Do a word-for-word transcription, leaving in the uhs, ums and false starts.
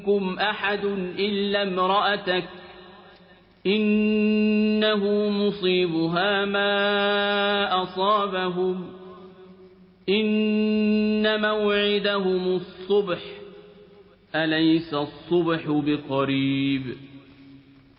منكم أحد إلا امرأتك إنه مصيبها ما أصابهم إن موعدهم الصبح أليس الصبح بقريب